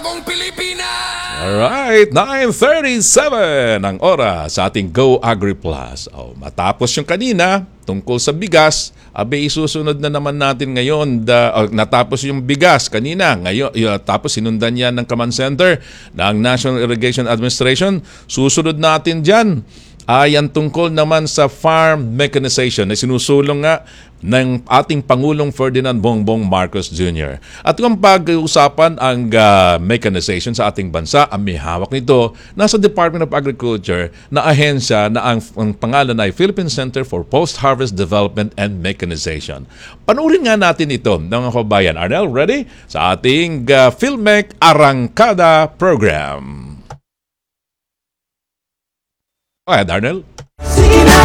Alright, 9:37 ang oras sa ating Go Agri Plus. Matapos yung kanina tungkol sa bigas, isusunod na naman natin ngayon. Natapos yung bigas kanina, ngayon, tapos sinundan yan ng Command Center ng National Irrigation Administration. Susunod natin dyan ay ang tungkol naman sa farm mechanization na sinusulong nga ng ating Pangulong Ferdinand Bongbong Marcos Jr. At kung pag-uusapan ang mechanization sa ating bansa, ang may hawak nito nasa Department of Agriculture na ahensya na ang pangalan ay Philippine Center for Post-Harvest Development and Mechanization. Panurin nga natin ito, mga kabayan. Arnel, ready? Sa ating PhilMec Arangkada program. Go ahead, Arnel.